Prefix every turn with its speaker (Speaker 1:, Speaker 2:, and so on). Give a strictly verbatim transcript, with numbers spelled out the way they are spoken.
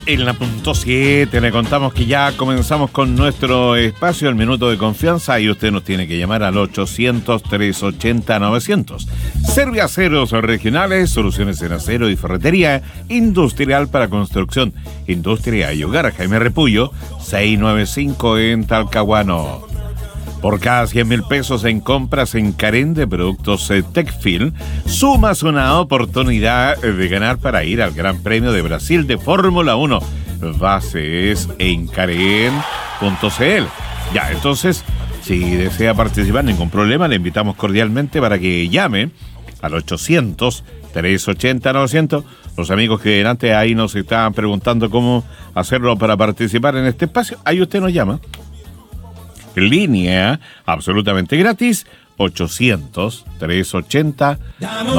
Speaker 1: En la punto siete le contamos que ya comenzamos con nuestro espacio, el Minuto de Confianza, y usted nos tiene que llamar al ochocientos, trescientos ochenta, novecientos. Serviaceros regionales, soluciones en acero y ferretería industrial para construcción, industria y hogar. Jaime Repullo, seiscientos noventa y cinco en Talcahuano. Por cada cien mil pesos en compras en Carén de productos eh, Techfil, sumas una oportunidad de ganar para ir al Gran Premio de Brasil de Fórmula uno. Bases en Carén punto c l. Ya, entonces, si desea participar, ningún problema, le invitamos cordialmente para que llame al ochocientos, trescientos ochenta, novecientos. Los amigos que antes ahí nos estaban preguntando cómo hacerlo para participar en este espacio, ahí usted nos llama. Línea absolutamente gratis, ochocientos, trescientos ochenta,